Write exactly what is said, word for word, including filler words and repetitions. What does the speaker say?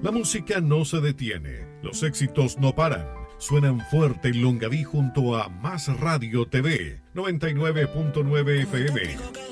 La música no se detiene, los éxitos no paran. Suenan fuerte en Longaví junto a Más Radio T V, noventa y nueve punto nueve F M.